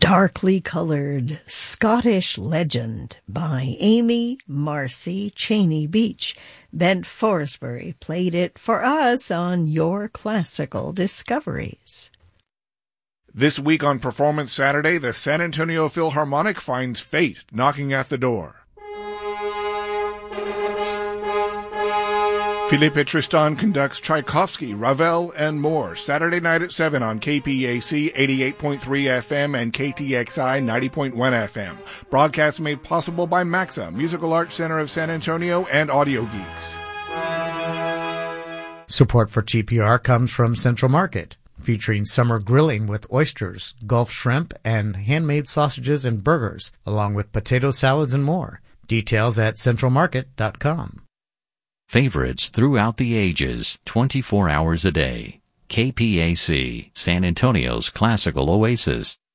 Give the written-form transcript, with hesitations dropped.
Darkly Colored Scottish Legend by Amy Marcy Cheney Beach. Bent Forsbury played it for us on Your Classical Discoveries. This week on Performance Saturday, the San Antonio Philharmonic finds fate knocking at the door. Philippe Tristan conducts Tchaikovsky, Ravel, and more Saturday night at 7 on KPAC 88.3 FM and KTXI 90.1 FM. Broadcast made possible by MAXA, Musical Arts Center of San Antonio, and Audio Geeks. Support for GPR comes from Central Market, featuring summer grilling with oysters, Gulf shrimp, and handmade sausages and burgers, along with potato salads and more. Details at centralmarket.com. Favorites throughout the ages, 24 hours a day. KPAC, San Antonio's classical oasis.